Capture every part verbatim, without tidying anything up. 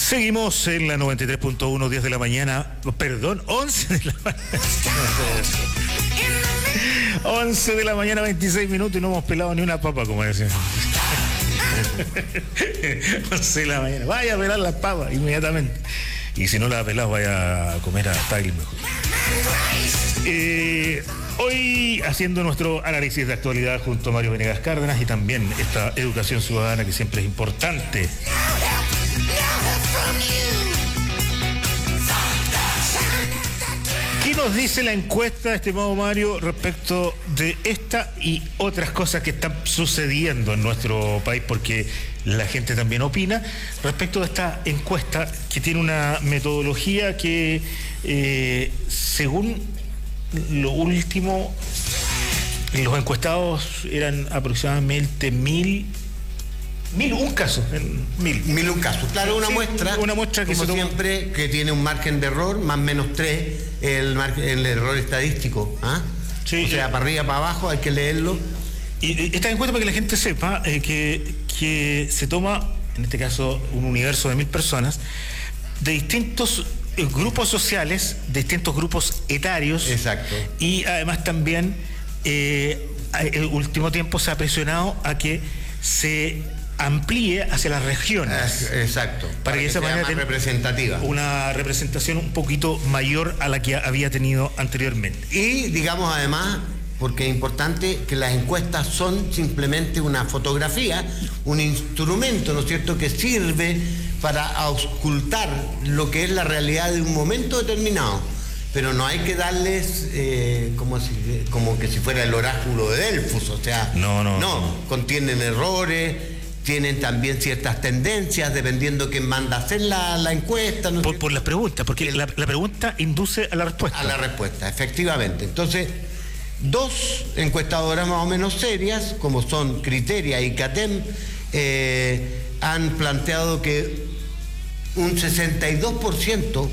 Seguimos en la noventa y tres punto uno, diez de la mañana, perdón, once de la mañana. once de la mañana, veintiséis minutos y no hemos pelado ni una papa, como decían. once de la mañana, vaya a pelar las papas inmediatamente. Y si no las ha pelado, vaya a comer a Tagli mejor. Eh, hoy haciendo nuestro análisis de actualidad junto a Mario Venegas Cárdenas y también esta educación ciudadana que siempre es importante. ¿Qué nos dice la encuesta, estimado Mario, respecto de esta y otras cosas que están sucediendo en nuestro país? Porque la gente también opina respecto de esta encuesta que tiene una metodología que, eh, según lo último, los encuestados eran aproximadamente mil... Mil un caso, mil. Mil un caso. Claro, una sí, muestra, una muestra que como se toma... siempre, que tiene un margen de error, más o menos tres, el, mar... el error estadístico. ¿Ah? Sí, o sea, eh... para arriba, para abajo, hay que leerlo. Y esta encuesta para que la gente sepa eh, que, que se toma, en este caso, un universo de mil personas, de distintos eh, grupos sociales, de distintos grupos etarios. Exacto. Y además también, eh, el último tiempo se ha presionado a que se amplíe hacia las regiones. Exacto. Para, para que, que esa sea manera más representativa. Una representación un poquito mayor a la que había tenido anteriormente. Y digamos además, porque es importante que las encuestas son simplemente una fotografía, un instrumento, ¿no es cierto?, que sirve para auscultar lo que es la realidad de un momento determinado. Pero no hay que darles eh, como, si, como que si fuera el oráculo de Delfos, o sea, no, no, no, no. contienen errores, tienen también ciertas tendencias, dependiendo quién manda a hacer la, la encuesta. ¿No? Por, por las preguntas, porque el, la, la pregunta induce a la respuesta. A la respuesta, efectivamente. Entonces, dos encuestadoras más o menos serias, como son Criteria y CATEM, eh, han planteado que un sesenta y dos por ciento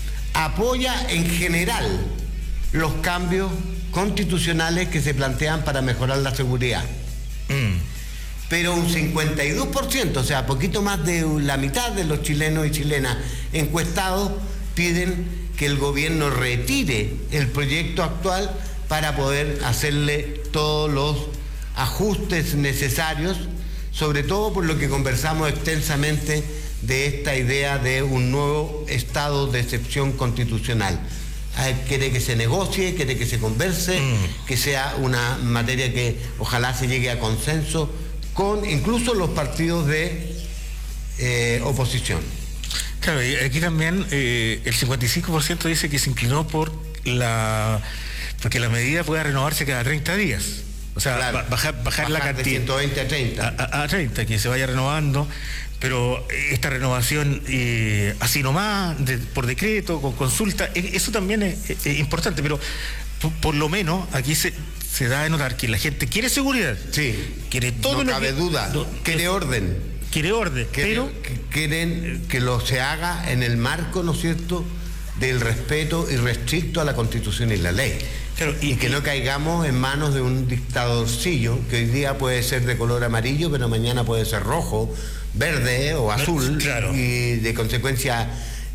apoya en general los cambios constitucionales que se plantean para mejorar la seguridad. Mm. Pero un cincuenta y dos por ciento, o sea, poquito más de la mitad de los chilenos y chilenas encuestados piden que el gobierno retire el proyecto actual para poder hacerle todos los ajustes necesarios, sobre todo por lo que conversamos extensamente de esta idea de un nuevo estado de excepción constitucional. Quiere que se negocie, quiere que se converse, mm. que sea una materia que ojalá se llegue a consenso con incluso los partidos de eh, oposición. Claro, y aquí también eh, el cincuenta y cinco por ciento dice que se inclinó por la porque la medida pueda renovarse cada treinta días. O sea, claro, bajar, bajar, bajar la cantidad. De ciento veinte a treinta. A, a, a treinta, que se vaya renovando. Pero esta renovación eh, así nomás, de, por decreto, con consulta, eso también es, es, es importante, pero por, por lo menos aquí se, se da a notar que la gente quiere seguridad. Sí, quiere todo no lo cabe que, duda, no, quiere orden. Quiere orden, quiere, pero... Que, quieren que lo se haga en el marco, ¿no es cierto?, del respeto irrestricto a la Constitución y la ley. Claro, y, y que y, no caigamos en manos de un dictadorcillo que hoy día puede ser de color amarillo, pero mañana puede ser rojo, verde o azul, claro. Y de consecuencia,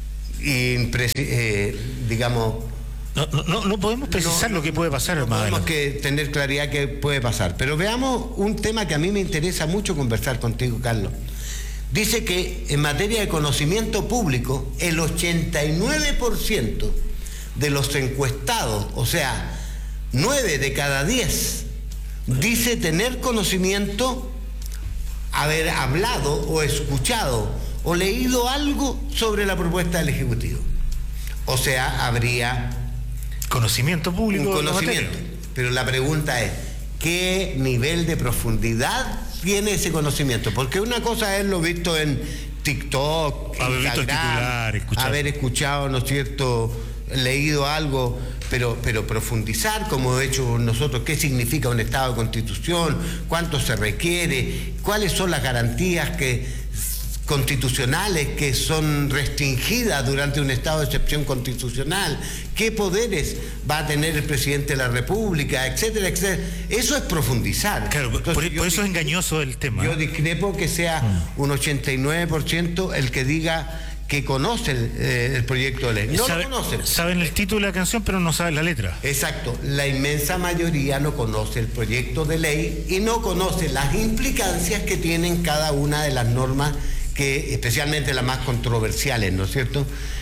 impre, eh, digamos... No, no, no podemos precisar no, lo que puede pasar, no hermano. Tenemos que tener claridad que puede pasar. Pero veamos un tema que a mí me interesa mucho conversar contigo, Carlos. Dice que en materia de conocimiento público, el ochenta y nueve por ciento de los encuestados, o sea, nueve de cada diez, dice tener conocimiento, haber hablado o escuchado o leído algo sobre la propuesta del Ejecutivo. O sea, habría conocimiento público. Un conocimiento. Pero la pregunta es, ¿qué nivel de profundidad tiene ese conocimiento? Porque una cosa es lo visto en TikTok, haber Instagram, visto titular, escuchar. haber escuchado, ¿no es cierto?, leído algo, pero, pero profundizar, como he hecho nosotros, qué significa un Estado de Constitución, cuánto se requiere, cuáles son las garantías que constitucionales que son restringidas durante un estado de excepción constitucional, qué poderes va a tener el presidente de la República, etcétera, etcétera. Eso es profundizar. Claro, Entonces, por, por eso es engañoso el tema. Yo discrepo que sea mm. un ochenta y nueve por ciento el que diga que conoce el, eh, el proyecto de ley. No Sabe, lo conocen. Saben el título de la canción, pero no saben la letra. Exacto. La inmensa mayoría no conoce el proyecto de ley y no conoce las implicancias que tienen cada una de las normas, que especialmente las más controversiales, ¿no es cierto?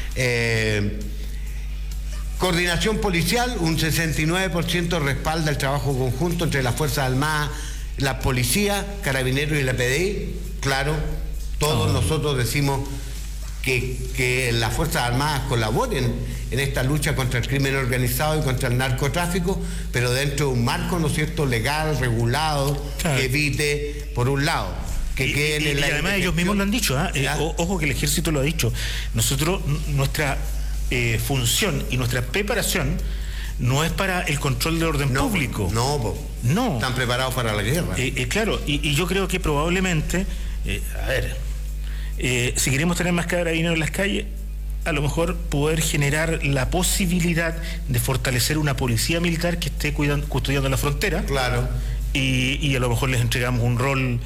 Eh, coordinación policial, un sesenta y nueve por ciento respalda el trabajo conjunto entre las Fuerzas Armadas, la Policía, Carabineros y la P D I. Claro, todos oh. nosotros decimos que, que las Fuerzas Armadas colaboren en esta lucha contra el crimen organizado y contra el narcotráfico, pero dentro de un marco, ¿no es cierto?, legal, regulado, claro. que evite, por un lado, que y, queden y, en la... Y además ellos mismos lo han dicho, ¿eh? Eh, ojo que el ejército lo ha dicho. Nosotros, nuestra eh, función y nuestra preparación no es para el control del orden no, público. No, po. no. Están preparados para la guerra. Eh, eh, claro, y, y yo creo que probablemente, eh, a ver, eh, si queremos tener más carabineros en las calles, a lo mejor poder generar la posibilidad de fortalecer una policía militar que esté cuidando, custodiando la frontera. Claro. Y, y a lo mejor les entregamos un rol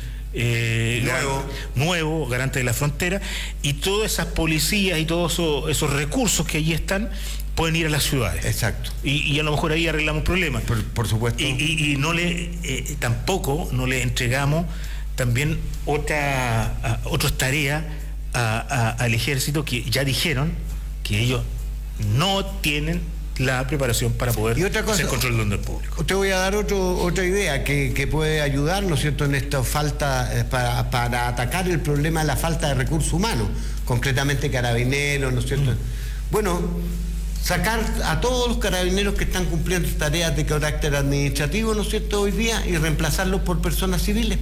eh, nuevo. nuevo, garante de la frontera, y todas esas policías y todos esos, esos recursos que allí están pueden ir a las ciudades. Exacto. Y, y a lo mejor ahí arreglamos problemas. Por, por supuesto. Y, y, y no le eh, tampoco no le entregamos también otra a, otras tareas a, a, al ejército, que ya dijeron que ellos no tienen la preparación para poder y otra cosa, hacer control del orden público. Te voy a dar otro, otra idea que, que puede ayudar, ¿no es cierto?, en esta falta, eh, para, para atacar el problema de la falta de recursos humanos, concretamente carabineros, ¿no es cierto? Mm. Bueno, sacar a todos los carabineros que están cumpliendo tareas de carácter administrativo, ¿no es cierto?, hoy día, y reemplazarlos por personas civiles.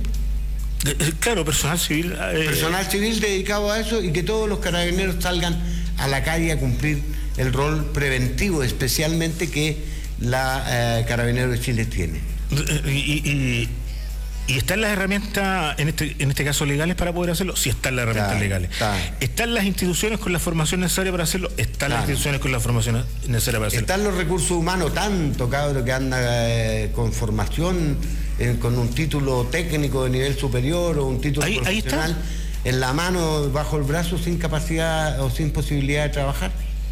Eh, claro, personal civil. Eh... Personal civil dedicado a eso, y que todos los carabineros salgan a la calle a cumplir el rol preventivo, especialmente que la eh, Carabineros de Chile tiene. Y, y, y están las herramientas, en este, en este caso legales, para poder hacerlo. Sí, están las herramientas está, legales. Está. Están las instituciones con la formación necesaria para hacerlo. Están claro. las instituciones con la formación necesaria para hacerlo. Están los recursos humanos, tanto cabro que anda eh, con formación, eh, con un título técnico de nivel superior o un título ahí, profesional ahí está. en la mano, bajo el brazo, sin capacidad o sin posibilidad de trabajar.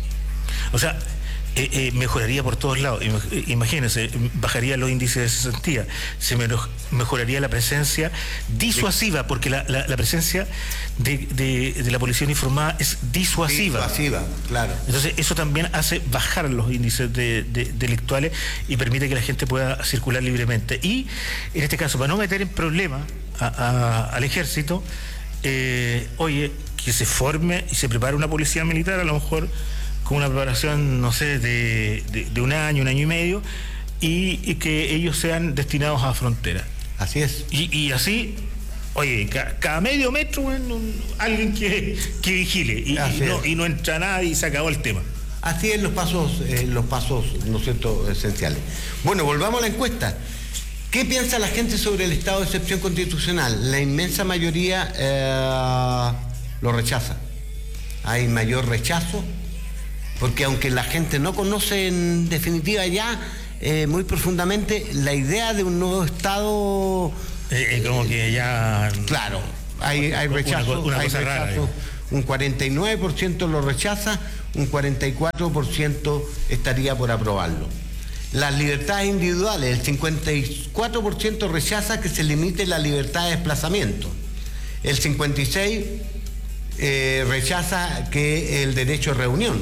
O sea, eh, eh, mejoraría por todos lados. Imagínense, bajaría los índices de cesantía, se mejoraría la presencia disuasiva, porque la, la, la presencia de, de, de la policía uniformada es disuasiva. Disuasiva, claro. Entonces, eso también hace bajar los índices de, de, delictuales y permite que la gente pueda circular libremente. Y, en este caso, para no meter en problemas a, a, al ejército, eh, oye, que se forme y se prepare una policía militar, a lo mejor con una preparación, no sé, de, de, de un año, un año y medio, y, y que ellos sean destinados a frontera. Así es. Y, y así, oye, ca, cada medio metro, bueno, un, alguien que, que vigile, y, y, no, y no entra nadie y se acabó el tema. Así es, los pasos, eh, los pasos, ¿no es cierto?, esenciales. Bueno, volvamos a la encuesta. ¿Qué piensa la gente sobre el estado de excepción constitucional? La inmensa mayoría eh, lo rechaza. Hay mayor rechazo, porque aunque la gente no conoce en definitiva ya eh, muy profundamente la idea de un nuevo Estado... Eh, eh, como que ya... Claro, hay, hay rechazo, una, una hay cosa rechazo. Rara, un cuarenta y nueve por ciento lo rechaza, un cuarenta y cuatro por ciento estaría por aprobarlo. Las libertades individuales, el cincuenta y cuatro por ciento rechaza que se limite la libertad de desplazamiento, el cincuenta y seis por ciento eh, rechaza que el derecho a reunión.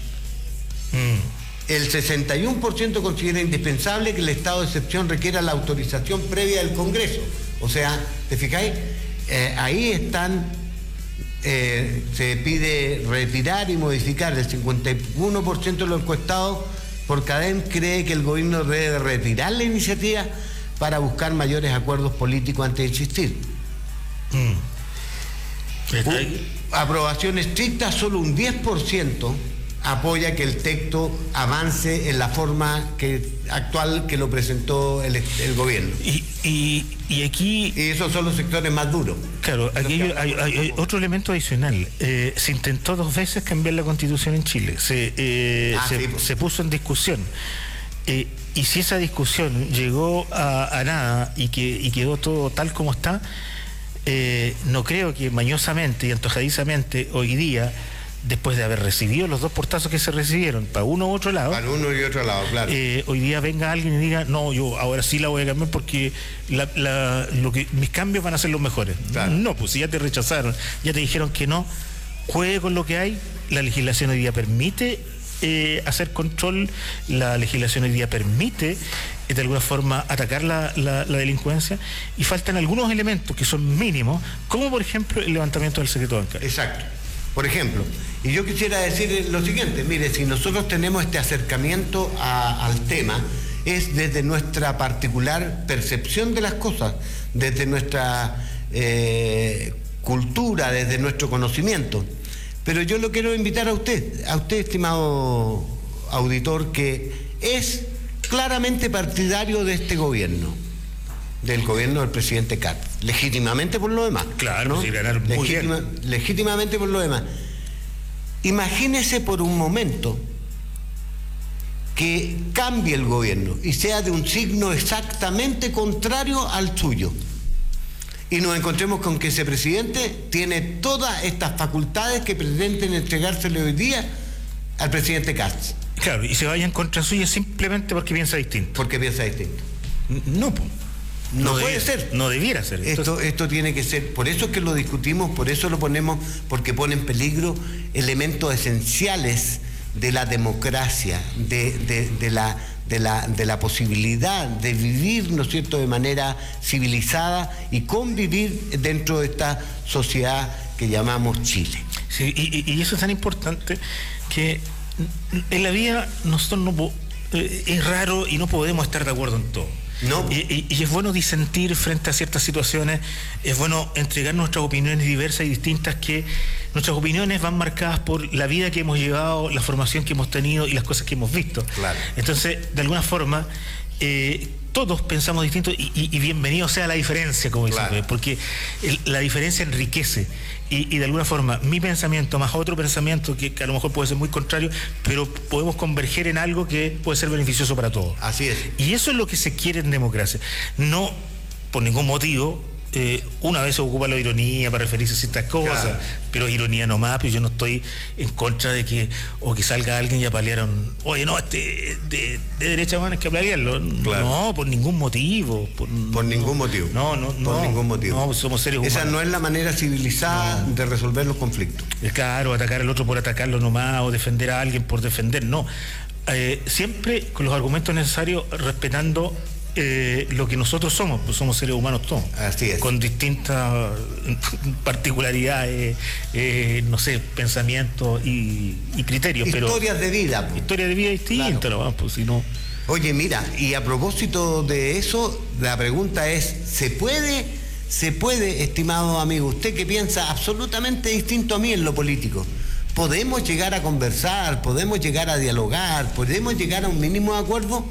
Mm. El sesenta y uno por ciento considera indispensable que el estado de excepción requiera la autorización previa del Congreso. O sea, ¿te fijáis? Eh, ahí están, eh, se pide retirar y modificar. El cincuenta y uno por ciento de los encuestados por CADEM cree que el gobierno debe retirar la iniciativa para buscar mayores acuerdos políticos antes de insistir. Mm. Aprobación estricta, solo un diez por ciento apoya que el texto avance en la forma que, actual que lo presentó el, el gobierno. Y, y, y aquí... Y esos son los sectores más duros. Claro, aquí hay, hay, hay, hay otro elemento adicional. Eh, se intentó dos veces cambiar la Constitución en Chile. Se, eh, ah, se, sí. se puso en discusión. Eh, y si esa discusión llegó a, a nada y, que, y quedó todo tal como está, eh, no creo que mañosamente y antojadizamente hoy día después de haber recibido los dos portazos que se recibieron, para uno u otro lado. Para uno y otro lado, claro. Eh, hoy día venga alguien y diga, no, yo ahora sí la voy a cambiar porque la, la, lo que, mis cambios van a ser los mejores. Claro. No, pues si ya te rechazaron, ya te dijeron que no, juegue con lo que hay. La legislación hoy día permite eh, hacer control, la legislación hoy día permite eh, de alguna forma atacar la, la, la delincuencia, y faltan algunos elementos que son mínimos, como por ejemplo el levantamiento del secreto bancario. Exacto. Por ejemplo, y yo quisiera decir lo siguiente, mire, si nosotros tenemos este acercamiento a, al tema, es desde nuestra particular percepción de las cosas, desde nuestra eh, cultura, desde nuestro conocimiento. Pero yo lo quiero invitar a usted, a usted, estimado auditor, que es claramente partidario de este gobierno, del gobierno del presidente Katz, legítimamente por lo demás. Claro, ¿no? Sí, ganar muy Legítima, bien. Legítimamente por lo demás. Imagínese por un momento que cambie el gobierno y sea de un signo exactamente contrario al suyo, y nos encontremos con que ese presidente tiene todas estas facultades que pretenden entregársele hoy día al presidente Katz. Claro, y se vaya en contra suya simplemente porque piensa distinto. Porque piensa distinto. No, pues. No, No puede debiera, ser. No debiera ser. Esto, Entonces, esto tiene que ser, por eso es que lo discutimos, por eso lo ponemos, porque pone en peligro elementos esenciales de la democracia, de, de, de, la, de, la, de la posibilidad de vivir, ¿no es cierto?, de manera civilizada y convivir dentro de esta sociedad que llamamos Chile. sí, y, y eso es tan importante que en la vida nosotros no, eh, es raro y no podemos estar de acuerdo en todo. No. Y, y, y es bueno disentir frente a ciertas situaciones, es bueno entregar nuestras opiniones diversas y distintas, que nuestras opiniones van marcadas por la vida que hemos llevado, la formación que hemos tenido y las cosas que hemos visto. Claro. Entonces, de alguna forma, eh, todos pensamos distinto, y, y, y bienvenido sea la diferencia, como dicen, claro. Porque el, la diferencia enriquece. Y, y de alguna forma, mi pensamiento más otro pensamiento que, que a lo mejor puede ser muy contrario, pero podemos converger en algo que puede ser beneficioso para todos. Así es. Y eso es lo que se quiere en democracia. No, por ningún motivo, eh, una vez se ocupa la ironía para referirse a ciertas cosas, claro. Pero ironía nomás, pero yo no estoy en contra de que, o que salga alguien y apalearon, oye, no, este de, de derecha van a que apalearlo. Claro. No, por ningún motivo. Por, por ningún motivo. No, no, no. Por ningún motivo. No, somos seres humanos. Esa no es la manera civilizada no. de resolver los conflictos. Claro, atacar al otro por atacarlo nomás, o defender a alguien por defender, no. Eh, siempre con los argumentos necesarios, respetando Eh, lo que nosotros somos, pues somos seres humanos todos. Así es. Con distintas particularidades, eh, no sé, pensamientos y, y criterios. Historias pero, de vida. Pues. Historias de vida distintas, claro. No, pues si no. Oye, mira, y a propósito de eso, la pregunta es, ¿se puede, se puede, estimado amigo, usted que piensa absolutamente distinto a mí en lo político, podemos llegar a conversar, podemos llegar a dialogar, podemos llegar a un mínimo de acuerdo?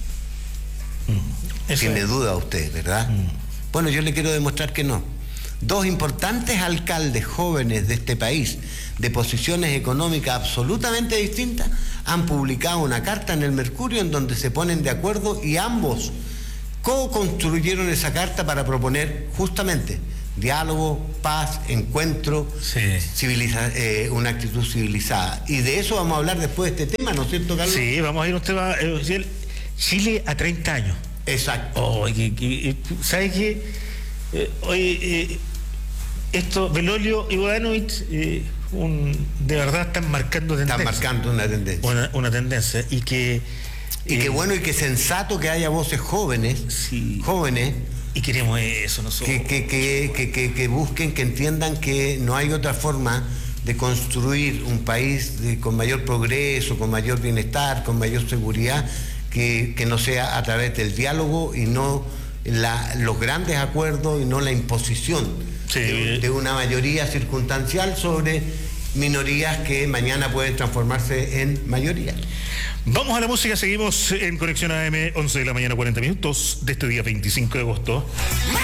Tiene duda usted, ¿verdad? Mm. Bueno, yo le quiero demostrar que no. Dos importantes alcaldes jóvenes de este país, de posiciones económicas absolutamente distintas, han publicado una carta en el Mercurio en donde se ponen de acuerdo, y ambos co-construyeron esa carta para proponer justamente diálogo, paz, encuentro, sí. civiliza, eh, una actitud civilizada. Y de eso vamos a hablar después de este tema, ¿no es cierto, Carlos? Sí, vamos a ir a un tema, eh, Chile a treinta años. Exacto. Oh, que, que, ¿sabes qué? Eh, oye, eh, esto, Belolio y Bodanovich, eh, un, de verdad están marcando tendencia. Están marcando una tendencia. Una, una tendencia. Y que. Y eh, qué bueno y qué sensato que haya voces jóvenes. Sí. Jóvenes. Y queremos eso nosotros. Que, que, que, que, que, que busquen, que entiendan que no hay otra forma de construir un país de, con mayor progreso, con mayor bienestar, con mayor seguridad, Que, que no sea a través del diálogo y no la, los grandes acuerdos y no la imposición sí. de, de una mayoría circunstancial sobre minorías que mañana pueden transformarse en mayoría. Vamos a la música, seguimos en Conexión A M, once de la mañana, cuarenta minutos de este día veinticinco de agosto.